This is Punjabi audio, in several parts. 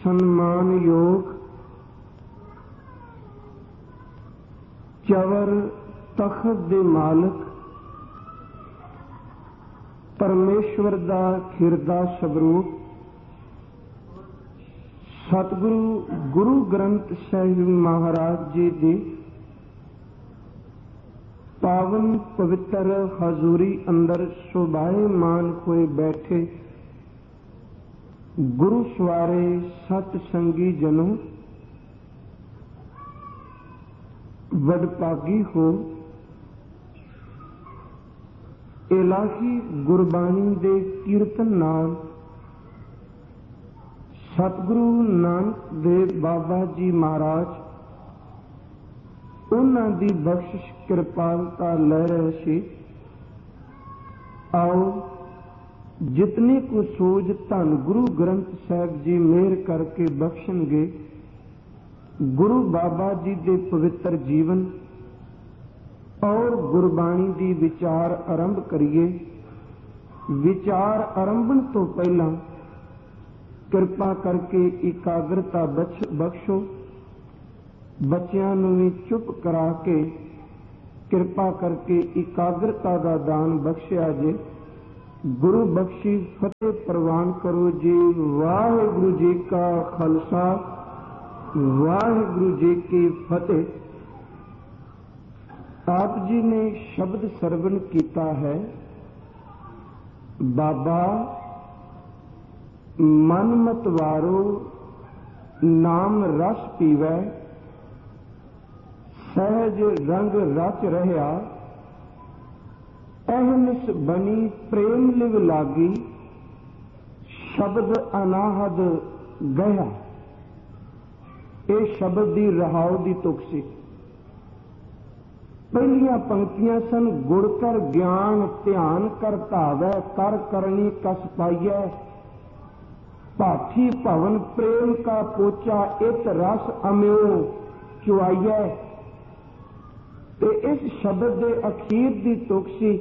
ਸਨਮਾਨਯੋਗ ਚਵਰ ਤਖਤ ਦੇ ਮਾਲਕ ਪਰਮੇਸ਼ਵਰ ਦਾ ਖਿਰਦਾ ਸਵਰੂਪ ਸਤਿਗੁਰੂ ਗੁਰੂ ਗ੍ਰੰਥ ਸਾਹਿਬ ਮਹਾਰਾਜ ਜੀ ਦੀ ਪਾਵਨ ਪਵਿੱਤਰ ਹਜ਼ੂਰੀ ਅੰਦਰ ਸੁਭਾਏਮਾਨ ਹੋਏ ਬੈਠੇ ਗੁਰੂ ਸਵਾਰੇ ਸਤ ਸੰਗੀ ਜਨੋ, ਵਡਭਾਗੀ ਹੋ ਇਲਾਹੀ ਗੁਰਬਾਣੀ ਦੇ ਕੀਰਤਨ ਨਾਲ ਸਤਿਗੁਰੂ ਨਾਨਕ ਦੇਵ ਬਾਬਾ ਜੀ ਮਹਾਰਾਜ ਉਹਨਾਂ ਦੀ ਬਖਸ਼ਿਸ਼ ਕਿਰਪਾਲਤਾ ਲੈ ਰਹੇ ਸੀ। ਆਓ ਜਿਤਨੀ ਕੋ ਸੋਝ ਧੰਨ ਗੁਰੂ ਗ੍ਰੰਥ ਸਾਹਿਬ ਜੀ ਮਿਹਰ ਕਰਕੇ ਬਖਸ਼ਣਗੇ, ਗੁਰੂ ਬਾਬਾ ਜੀ ਦੇ ਪਵਿੱਤਰ ਜੀਵਨ ਔਰ ਗੁਰਬਾਣੀ ਦੀ ਵਿਚਾਰ ਆਰੰਭ ਕਰੀਏ। ਵਿਚਾਰ ਆਰੰਭਣ ਤੋਂ ਪਹਿਲਾਂ ਕਿਰਪਾ ਕਰਕੇ ਇਕਾਗਰਤਾ ਬਖਸ਼ੋ। ਬੱਚਿਆਂ ਨੂੰ ਵੀ ਚੁੱਪ ਕਰਾ ਕੇ ਕਿਰਪਾ ਕਰਕੇ ਇਕਾਗਰਤਾ ਦਾ ਦਾਨ ਬਖਸ਼ਿਆ ਜੇ। ਗੁਰੂ ਬਖਸ਼ੀ ਫਤਿਹ ਪ੍ਰਵਾਨ ਕਰੋ ਜੀ। ਵਾਹਿਗੁਰੂ ਜੀ ਕਾ ਖਾਲਸਾ, ਵਾਹਿਗੁਰੂ ਜੀ ਕੀ ਫਤਿਹ। ਆਪ ਜੀ ਨੇ ਸ਼ਬਦ ਸਰਵਣ ਕੀਤਾ ਹੈ, ਬਾਬਾ ਮਨ ਮਤਵਾਰੋ ਨਾਮ ਰਸ ਪੀਵੈ, ਸਹਿਜ ਰੰਗ ਰਚ ਰਹਿਆ, ਅਹਨਿਸ ਬਣੀ ਪ੍ਰੇਮ ਲਿਵ ਲਾਗੀ, ਸ਼ਬਦ ਅਨਾਹਦ ਗਿਆ। ਇਹ ਸ਼ਬਦ ਦੀ ਰਹਾਉ ਦੀ ਤੁਕ ਸੀ। ਪਹਿਲੀਆਂ ਪੰਕਤੀਆਂ ਸਨ, ਗੁੜ ਕਰ ਗਿਆਨ ਧਿਆਨ ਕਰ ਧਾਵੈ, ਕਰ ਕਰਨੀ ਕਸ ਪਾਈਐ, ਭਾਠੀ ਭਵਨ ਪ੍ਰੇਮ ਕਾ ਪੋਚਾ, ਇਤ ਰਸ ਅਮਿਓ ਚੁਆਈਐ। ਤੇ ਇਸ ਸ਼ਬਦ ਦੇ ਅਖੀਰ ਦੀ ਤੁਕ ਸੀ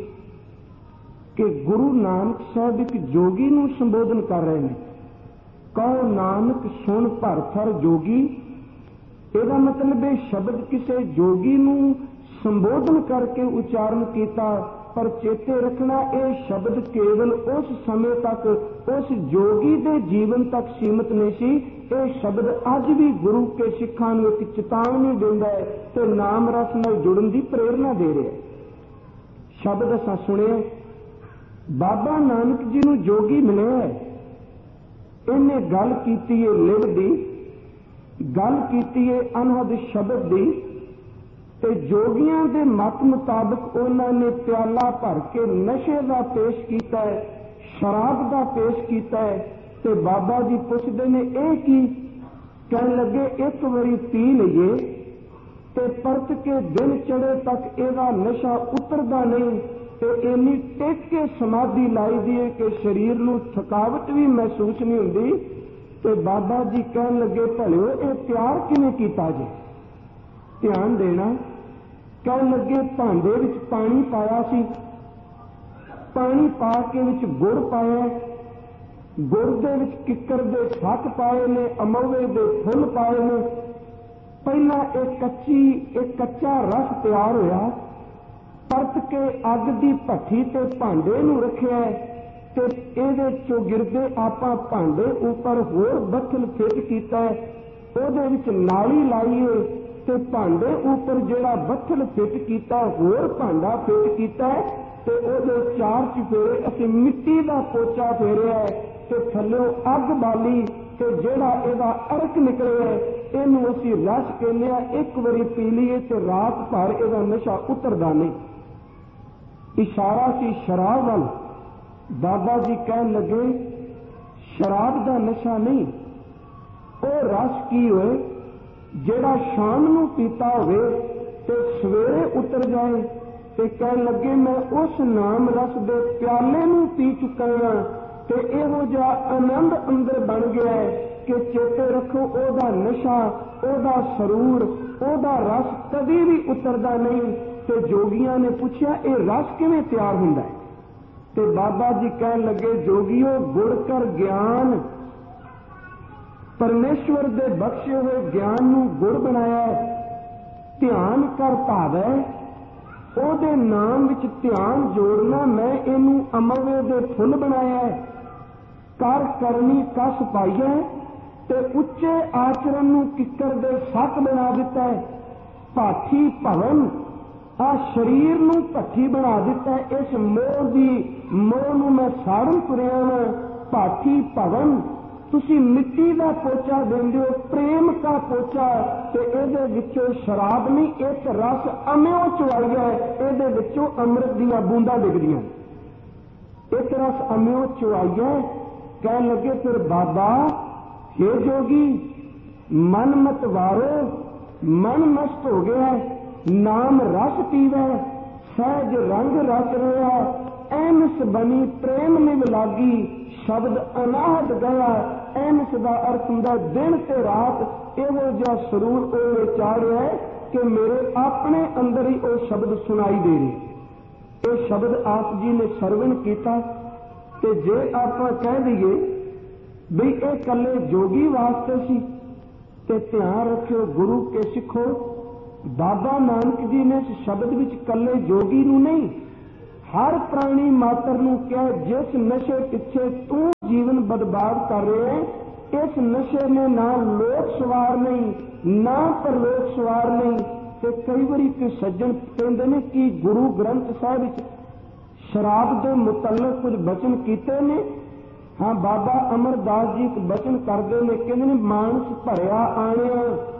ਕਿ ਗੁਰੂ ਨਾਨਕ ਸਾਹਿਬ ਇੱਕ ਜੋਗੀ ਨੂੰ ਸੰਬੋਧਨ ਕਰ ਰਹੇ ਨੇ। ਕਹੋ ਨਾਨਕ ਸੁਣ ਭਰਥਰ ਜੋਗੀ। ਇਹਦਾ ਮਤਲਬ ਇਹ ਸ਼ਬਦ ਕਿਸੇ ਜੋਗੀ ਨੂੰ ਸੰਬੋਧਨ ਕਰਕੇ ਉਚਾਰਨ ਕੀਤਾ, ਪਰ ਚੇਤੇ ਰੱਖਣਾ ਇਹ ਸ਼ਬਦ ਕੇਵਲ ਉਸ ਸਮੇਂ ਤੱਕ ਉਸ ਜੋਗੀ ਦੇ ਜੀਵਨ ਤੱਕ ਸੀਮਤ ਨਹੀਂ ਸੀ। ਇਹ ਸ਼ਬਦ ਅੱਜ ਵੀ ਗੁਰੂ ਕੇ ਸਿੱਖਾਂ ਨੂੰ ਇੱਕ ਚੇਤਾਵਨੀ ਦਿੰਦਾ ਹੈ ਤੇ ਨਾਮ ਰਸ ਨਾਲ ਜੁੜਨ ਦੀ ਪ੍ਰੇਰਨਾ ਦੇ ਰਿਹਾ ਹੈ। ਸ਼ਬਦ ਅਸਾਂ ਸੁਣਿਆ, ਬਾਬਾ ਨਾਨਕ ਜੀ ਨੂੰ ਜੋਗੀ ਮਿਲਿਆ ਹੈ। ਇਹਨੇ ਗੱਲ ਕੀਤੀ ਹੈ ਲਿਵ ਦੀ, ਗੱਲ ਕੀਤੀ ਹੈ ਅਨਹਦ ਸ਼ਬਦ ਦੀ, ਤੇ ਜੋਗੀਆਂ ਦੇ ਮਤ ਮੁਤਾਬਕ ਉਹਨਾਂ ਨੇ ਪਿਆਲਾ ਭਰ ਕੇ ਨਸ਼ੇ ਦਾ ਪੇਸ਼ ਕੀਤਾ ਹੈ, ਸ਼ਰਾਬ ਦਾ ਪੇਸ਼ ਕੀਤਾ ਹੈ। ਤੇ ਬਾਬਾ ਜੀ ਪੁੱਛਦੇ ਨੇ ਇਹ ਕੀ? ਕਹਿਣ ਲੱਗੇ ਇੱਕ ਵਾਰੀ ਪੀ ਲਈਏ ਤੇ ਪਰਤ ਕੇ ਦਿਨ ਚੜੇ ਤੱਕ ਇਹਦਾ ਨਸ਼ਾ ਉਤਰਦਾ ਨਹੀਂ, ਤੇ ਇੰਨੀ ਟਿਕ ਕੇ ਸਮਾਧੀ ਲਾਈ ਦੀ ਹੈ ਕਿ ਸਰੀਰ ਨੂੰ ਥਕਾਵਟ ਵੀ ਮਹਿਸੂਸ ਨਹੀਂ ਹੁੰਦੀ। ਤੇ ਬਾਬਾ ਜੀ ਕਹਿਣ ਲੱਗੇ ਭਲਿਓ ਇਹ ਤਿਆਰ ਕਿਵੇਂ ਕੀਤਾ ਜੀ? ਧਿਆਨ ਦੇਣਾ। ਕਹਿਣ ਲੱਗੇ ਭਾਂਡੇ ਵਿੱਚ ਪਾਣੀ ਪਾਇਆ ਸੀ, ਪਾਣੀ ਪਾ ਕੇ ਵਿੱਚ ਗੁੜ ਪਾਇਆ, ਗੁੜ ਦੇ ਵਿੱਚ ਕਿੱਕਰ ਦੇ ਫੱਕ ਪਾਏ ਨੇ, ਅਮੋਵੇ ਦੇ ਫੁੱਲ ਪਾਏ ਨੇ। ਪਹਿਲਾਂ ਇਹ ਕੱਚਾ ਰਸ ਤਿਆਰ ਹੋਇਆ, ਪਰਤ ਕੇ ਅੱਗ ਦੀ ਭੱਠੀ ਤੇ ਭਾਂਡੇ ਨੂੰ ਰੱਖਿਆ ਤੇ ਇਹਦੇ ਚੋਂ ਗਿਰਦੇ ਆਪਾਂ ਭਾਂਡੇ ਉੱਪਰ ਹੋਰ ਬੱਠਲ ਫਿੱਟ ਕੀਤਾ, ਉਹਦੇ ਵਿੱਚ ਨਾਲੀ ਲਾਈਏ ਤੇ ਭਾਂਡੇ ਉੱਪਰ ਜਿਹੜਾ ਬੱਠਲ ਫਿੱਟ ਕੀਤਾ ਹੋਰ ਭਾਂਡਾ ਫਿੱਟ ਕੀਤਾ ਤੇ ਉਹਦੇ ਚਾਰ ਚੁਫੇਰੇ ਅਸੀਂ ਮਿੱਟੀ ਦਾ ਪੋਚਾ ਫੇਰਿਆ ਤੇ ਥੱਲਿਓਂ ਅੱਗ ਬਾਲੀ ਤੇ ਜਿਹੜਾ ਇਹਦਾ ਅਰਕ ਨਿਕਲਿਆ ਇਹਨੂੰ ਅਸੀਂ ਰਸ ਕਹਿੰਦੇ ਆ। ਇੱਕ ਵਾਰੀ ਪੀ ਲਈਏ ਤੇ ਰਾਤ ਭਰ ਇਹਦਾ ਨਸ਼ਾ ਉਤਰਦਾ ਨਹੀਂ। ਇਸ਼ਾਰਾ ਸੀ ਸ਼ਰਾਬ ਵੱਲ। ਬਾਬਾ ਜੀ ਕਹਿਣ ਲੱਗੇ ਸ਼ਰਾਬ ਦਾ ਨਸ਼ਾ ਨਹੀਂ, ਉਹ ਰਸ ਕੀ ਹੋਏ ਜਿਹੜਾ ਸ਼ਾਮ ਨੂੰ ਪੀਤਾ ਹੋਵੇ ਤੇ ਸਵੇਰੇ ਉਤਰ ਜਾਏ। ਤੇ ਕਹਿਣ ਲੱਗੇ ਮੈਂ ਉਸ ਨਾਮ ਰਸ ਦੇ ਪਿਆਲੇ ਨੂੰ ਪੀ ਚੁੱਕਾ ਹਾਂ ਤੇ ਇਹੋ ਜਿਹਾ ਆਨੰਦ ਅੰਦਰ ਬਣ ਗਿਆ ਹੈ ਕਿ ਚੇਤੇ ਰੱਖੋ ਉਹਦਾ ਨਸ਼ਾ, ਉਹਦਾ ਸਰੂਰ, ਉਹਦਾ ਰਸ ਕਦੀ ਵੀ ਉਤਰਦਾ ਨਹੀਂ। ਤੇ ਜੋਗੀਆਂ ਨੇ ਪੁੱਛਿਆ ਇਹ ਰਸ ਕਿਵੇਂ ਤਿਆਰ ਹੁੰਦਾ ਹੈ? ਤੇ ਬਾਬਾ ਜੀ ਕਹਿਣ ਲੱਗੇ ਜੋਗੀਓ ਗੁੜ ਕਰ ਗਿਆਨ परमेश्वर दे बख्शे हुए ज्ञान नूं गुड़ बनाया है। ध्यान कर भावै, ओहदे नाम विच ध्यान जोड़ना, मैं इनू अमरवे दे फुल बनाया है। कर करनी कस पाई है ते उच्चे आचरण नूं किकर दे सक बना दिता है। भाठी भवन आ शरीर नूं भट्ठी बना दिता है। इस मोह दी मोह नूं मैं साड़न तुरिया वां। भाठी भवन तुसी मिट्टी का पोचा देंदे हो, प्रेम का पोचा, ते इहदे विचों शराब नहीं, एक रस अम्यो चुआई है, इहदे विचों अमृत दीयां बूंदां डिगदियां। एक रस अम्यो चुआई है। कह लगे फिर बाबा, हे जोगी, मन मत वारो, मन नष्ट हो गया, नाम रस पीवै, सहज रंग रच रहा, एनस बनी प्रेम निभ लागी, शब्द अनाहत गया। एनस का अर्थ हुंदा दिन ते रात इहो जिहा सरूर ओले चाढ़िया है कि मेरे अपने अंदर ही वो शब्द सुनाई दे रहे। ये शब्द आप जी ने सरवण किया, ते जे आप कह दईए भी ये कल्ले जोगी वास्ते सी, ते ध्यान रखियो गुरु के सिखो, बाबा नानक जी ने इस शब्द विच कल्ले जोगी नूं नहीं, हर प्राणी मात्र नूं कहा, जिस नशे पिछे तू जीवन बर्बाद कर रहे हैं, इस नशे में ना लोक सवार नहीं, ना परलोक सवार नहीं। ते कई बारी कोई सज्जन कहते हैं कि गुरु ग्रंथ साहिब विच शराब के मुतल्लक कुछ बचन कीते ने। हाँ, बाबा अमरदास जी एक बचन करते हैं, कहते हैं मानस भरिया आणिया,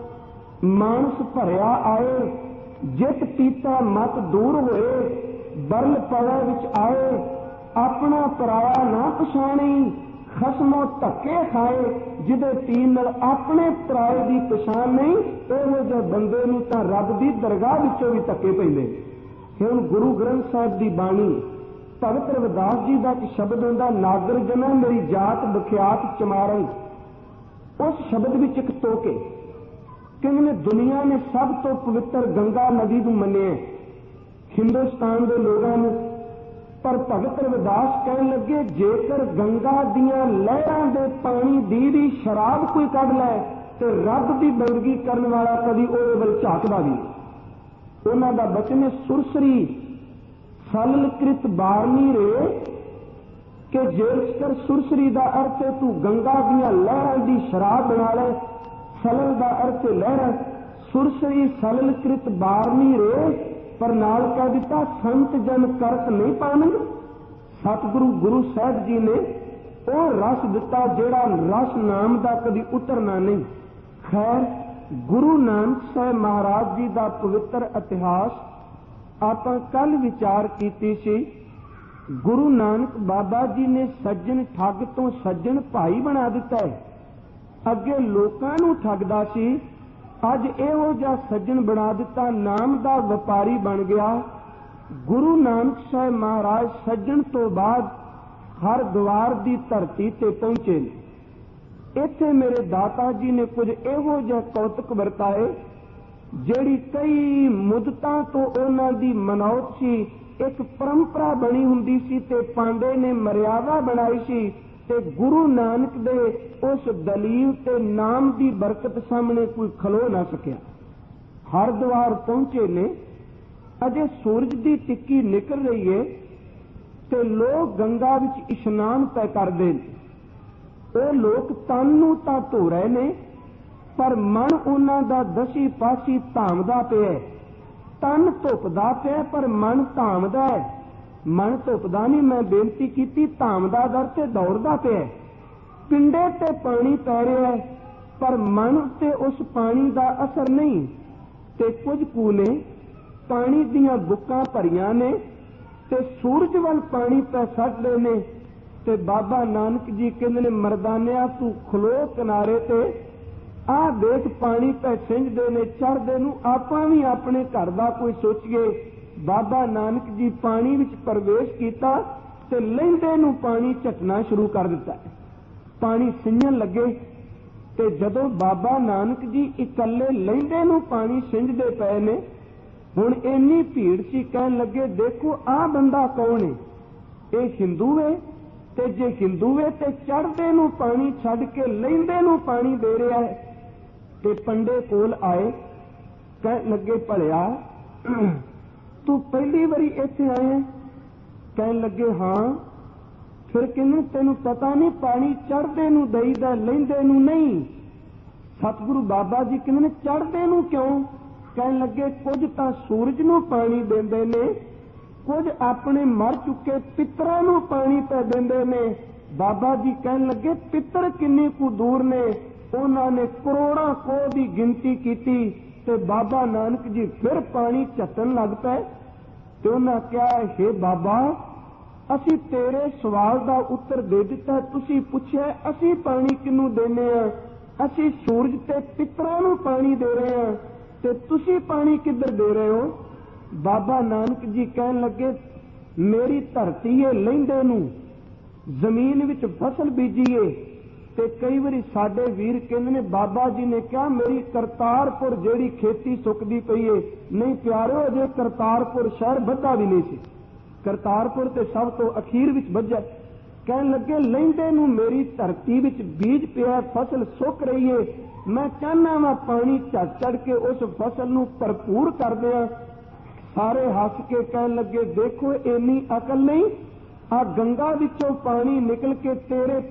मानस भरिया आए, जित पीता मत दूर होए, बरल पवै विच आए, अपना पराया ना पछाणी, खसमों धक्के खाए, जिदे पीन नाल अपने पराए की पछाण नहीं, इहो जिहे बंदे नूं तां रब दी दरगाह विचों भी धक्के पैंदे। हुण गुरु ग्रंथ साहिब की बाणी भगत रविदास जी का एक शब्द हुंदा, नागर जना मेरी जात बख्यात चमारन। उस शब्द विच एक टोके कहंदे दुनिया ने सब तो पवित्र गंगा नदी नूं मन्निया हिंदुस्तान के लोगों ने, पर भगत रविदास कहन लगे जेकर गंगा दियां लहरां दे पानी दी भी शराब कोई कढ लै ते रब की बंदगी करने वाला कभी ओहदे वल झाकदा भी नहीं। उन्हां दा बचन है सुरसरी सललकृत बारनी रे, कि जेकर सुरसरी का अर्थ है तू गंगा दियां लहरां दी शराब बना ले, सलल का अर्थ है लहर, सुरसरी सललकृत बारनी रे, पर नाल कह दिता संत जन करत नहीं पानंद। सतगुरु गुरु साहब जी ने वो रस दिता जेड़ा रस नाम का कभी उतरना नहीं। खैर, गुरु नानक साहब महाराज जी का पवित्र इतिहास आप कल विचार कीती सी। गुरु नानक बाबा जी ने सज्जन ठग तो सज्जन भाई बना दिता है। अगे लोकां नूं ठगदा सी, अज इहो जिहा सज्जन बना दिता, नाम का व्यापारी बन गया। गुरु नानक साहब महाराज सज्जन तो बाद हरद्वार की धरती ते पहुंचे। इत्थे मेरे दाता जी ने कुछ इहो जिहा कौतक वरताए जिहड़ी कई मुद्दतां तो उन्हां दी मनौत सी। एक परंपरा बनी हुंदी सी ते पांडे ने मर्यादा बनाई सी, ते गुरु नानक दे उस दलील ते नाम की बरकत सामने कोई खलो ना सकिया। हरद्वार पहुंचे ने, अजे सूरज की टिक्की निकल रही है, ते लोग गंगा विच इशनान पै करदे ने। वो लोग तन नूं तां धो रहे ने, पर मन उन्हां दा दसी पासी धामदा पिया। तन धुपदा पिया पर मन धामदा है। मन धुपदा नहीं, मैं बेनती की धामदा दर ते दौड़दा पिया। पिंडे ते पानी पै रहा है, पर मन ते उस पानी का असर नहीं। ते कुछ कू ने पानी दियां बुक्कां भरियां ने, ते सूरज वाल पानी पै सटदे ने। ते बाबा नानक जी कहंदे ने, मरदानिया तू खलो किनारे ते, आ देख पानी पै सिंजदे ने, चढ़दे नूं आपां भी अपने घर दा कोई सोचीए। बाबा नानक जी पानी विच प्रवेश किया ते लहिंदे नूं पानी झटना शुरू कर दिता। पानी सिंजण लगे, ते जदों बाबा नानक जी इकल्ले लहिंदे नूं पानी सिंजदे पए ने, हुण इन्नी भीड़ सी, कहण लगे देखो आ बंदा कौन है, ये हिंदू है ਤੇ ਜੇ ਹਿੰਦੂ ਏ ਤੇ ਚੜ੍ਹਦੇ ਨੂੰ ਪਾਣੀ ਛੱਡ ਕੇ ਲਹਿੰਦੇ ਨੂੰ ਪਾਣੀ ਦੇ ਰਿਹਾ ਹੈ। ਤੇ ਪੰਡੇ ਕੋਲ ਆਏ, ਕਹਿਣ ਲੱਗੇ ਭਲਿਆ ਤੂੰ ਪਹਿਲੀ ਵਾਰੀ ਇੱਥੇ ਆਇਆ? ਕਹਿਣ ਲੱਗੇ ਹਾਂ। ਫਿਰ ਕਹਿੰਦੇ ਤੈਨੂੰ ਪਤਾ ਨਹੀਂ ਪਾਣੀ ਚੜ੍ਹਦੇ ਨੂੰ ਦਈਦਾ, ਲਹਿੰਦੇ ਨੂੰ ਨਹੀਂ। ਸਤਿਗੁਰੂ ਬਾਬਾ ਜੀ ਕਹਿੰਦੇ ਨੇ ਚੜ੍ਹਦੇ ਨੂੰ ਕਿਉਂ? ਕਹਿਣ ਲੱਗੇ ਕੁਝ ਤਾਂ ਸੂਰਜ ਨੂੰ ਪਾਣੀ ਦਿੰਦੇ ਨੇ, ਕੁਝ ਆਪਣੇ ਮਰ ਚੁੱਕੇ ਪਿੱਤਰਾਂ ਨੂੰ ਪਾਣੀ ਪੈ ਦਿੰਦੇ ਨੇ। ਬਾਬਾ ਜੀ ਕਹਿਣ ਲੱਗੇ ਪਿੱਤਰ ਕਿੰਨੇ ਕੁ ਦੂਰ ਨੇ? ਉਹਨਾਂ ਨੇ ਕਰੋੜਾਂ ਕੋਹ ਦੀ ਗਿਣਤੀ ਕੀਤੀ ਤੇ ਬਾਬਾ ਨਾਨਕ ਜੀ ਫਿਰ ਪਾਣੀ ਝੱਟਣ ਲੱਗ ਪਏ। ਤੇ ਉਹਨਾਂ ਕਿਹਾ ਹੇ ਬਾਬਾ, ਅਸੀਂ ਤੇਰੇ ਸਵਾਲ ਦਾ ਉੱਤਰ ਦੇ ਦਿੱਤਾ, ਤੁਸੀਂ ਪੁੱਛਿਆ ਅਸੀਂ ਪਾਣੀ ਕਿਹਨੂੰ ਦੇਨੇ ਆ? ਅਸੀਂ ਸੂਰਜ ਤੇ ਪਿੱਤਰਾਂ ਨੂੰ ਪਾਣੀ ਦੇ ਰਹੇ ਹਾਂ, ਤੇ ਤੁਸੀਂ ਪਾਣੀ ਕਿੱਧਰ ਦੇ ਰਹੇ ਹੋ? ਬਾਬਾ ਨਾਨਕ ਜੀ ਕਹਿਣ ਲੱਗੇ ਮੇਰੀ ਧਰਤੀ ਏ ਲਹਿੰਦੇ ਨੂੰ, ਜ਼ਮੀਨ ਵਿੱਚ ਫਸਲ ਬੀਜੀਏ। ਤੇ ਕਈ ਵਾਰੀ ਸਾਡੇ ਵੀਰ ਕਹਿੰਦੇ ਨੇ ਬਾਬਾ ਜੀ ਨੇ ਕਿਹਾ ਮੇਰੀ ਕਰਤਾਰਪੁਰ ਜਿਹੜੀ ਖੇਤੀ ਸੁੱਕਦੀ ਪਈ ਏ। ਨਹੀਂ ਪਿਆਰਿਓ, ਅਜੇ ਕਰਤਾਰਪੁਰ ਸ਼ਹਿਰ ਵੱਧਾ ਵੀ ਨਹੀਂ ਸੀ, ਕਰਤਾਰਪੁਰ ਤੇ ਸਭ ਤੋਂ ਅਖੀਰ ਵਿੱਚ ਵੱਜਾ। ਕਹਿਣ ਲੱਗੇ ਲਹਿੰਦੇ ਨੂੰ ਮੇਰੀ ਧਰਤੀ ਵਿੱਚ ਬੀਜ ਪਿਆ, ਫਸਲ ਸੁੱਕ ਰਹੀ ਏ, ਮੈਂ ਚਾਹੁੰਦਾ ਵਾਂ ਪਾਣੀ ਝੱਟ ਚੜ ਕੇ ਉਸ ਫਸਲ ਨੂੰ ਭਰਪੂਰ ਕਰ ਦਿਆਂ। ਸਾਰੇ ਹੱਸ ਕੇ ਕਹਿਣ ਲੱਗੇ ਦੇਖੋ ਇੰਨੀ ਅਕਲ ਨਹੀਂ, ਆ ਗੰਗਾ ਵਿੱਚੋਂ ਪਾਣੀ ਨਿਕਲ ਕੇ ਤੇਰੇ